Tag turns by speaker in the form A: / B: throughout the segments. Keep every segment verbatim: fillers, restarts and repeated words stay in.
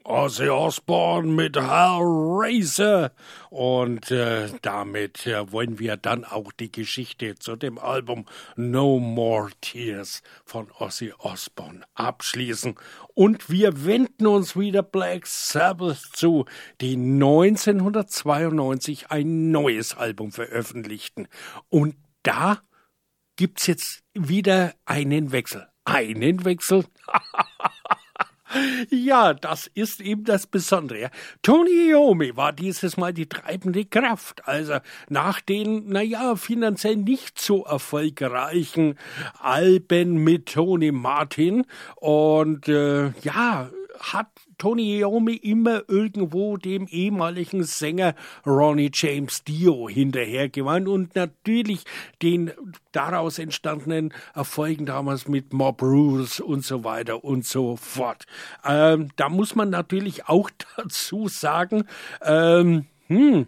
A: Ozzy Osbourne mit Hellraiser. Und äh, damit äh, wollen wir dann auch die Geschichte zu dem Album No More Tears von Ozzy Osbourne abschließen. Und wir wenden uns wieder Black Sabbath zu, die neunzehnhundertzweiundneunzig ein neues Album veröffentlichten. Und da gibt's jetzt wieder einen Wechsel. Einen Wechsel? Ja, das ist eben das Besondere. Tony Iommi war dieses Mal die treibende Kraft. Also nach den, naja, finanziell nicht so erfolgreichen Alben mit Tony Martin. Und äh, ja, hat Tony Iommi immer irgendwo dem ehemaligen Sänger Ronnie James Dio hinterhergewandt und natürlich den daraus entstandenen Erfolgen damals mit Mob Rules und so weiter und so fort. Ähm, da muss man natürlich auch dazu sagen, ähm, hm,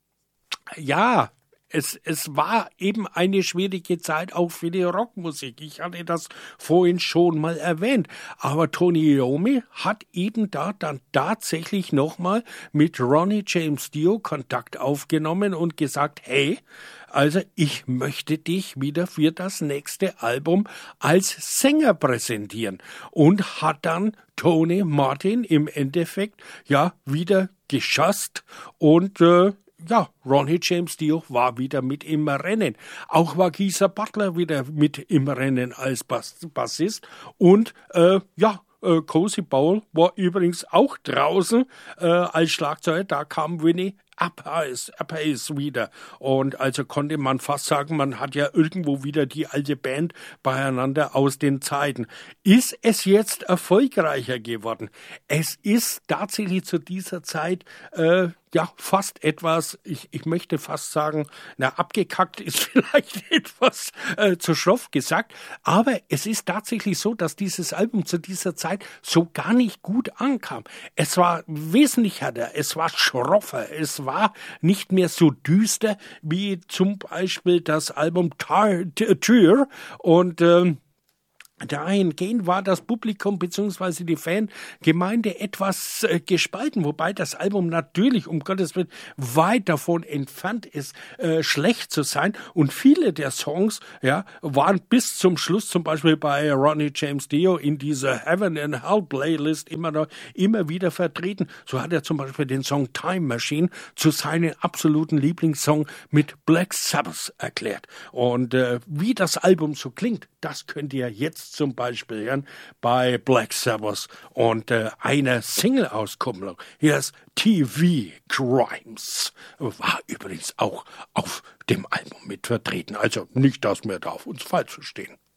A: ja, Es, es war eben eine schwierige Zeit auch für die Rockmusik. Ich hatte das vorhin schon mal erwähnt. Aber Tony Iommi hat eben da dann tatsächlich nochmal mit Ronnie James Dio Kontakt aufgenommen und gesagt, hey, also ich möchte dich wieder für das nächste Album als Sänger präsentieren. Und hat dann Tony Martin im Endeffekt ja wieder geschasst und äh, ja, Ronnie James Dio war wieder mit im Rennen. Auch war Geezer Butler wieder mit im Rennen als Bass- Bassist. Und äh, ja, äh, Cozy Powell war übrigens auch draußen äh, als Schlagzeuger. Da kam Winnie Appice, Appice wieder. Und also konnte man fast sagen, man hat ja irgendwo wieder die alte Band beieinander aus den Zeiten. Ist es jetzt erfolgreicher geworden? Es ist tatsächlich zu dieser Zeit äh, ja fast etwas, ich, ich möchte fast sagen, na, abgekackt ist vielleicht etwas äh, zu schroff gesagt, aber es ist tatsächlich so, dass dieses Album zu dieser Zeit so gar nicht gut ankam. Es war wesentlich härter, es war schroffer, es war nicht mehr so düster wie zum Beispiel das Album Tar- Tür und ähm, dahingehend war das Publikum bzw. die Fangemeinde etwas äh, gespalten, wobei das Album natürlich, um Gottes Willen, weit davon entfernt ist, äh, schlecht zu sein. Und viele der Songs ja, waren bis zum Schluss, zum Beispiel bei Ronnie James Dio, in dieser Heaven and Hell Playlist immer noch, immer wieder vertreten. So hat er zum Beispiel den Song Time Machine zu seinem absoluten Lieblingssong mit Black Sabbath erklärt. Und äh, wie das Album so klingt, das könnt ihr jetzt zum Beispiel hören bei Black Sabbath und äh, einer Single-Auskopplung. Hier ist T V Crimes. War übrigens auch auf dem Album mit vertreten. Also nicht, dass wir da auf uns falsch verstehen.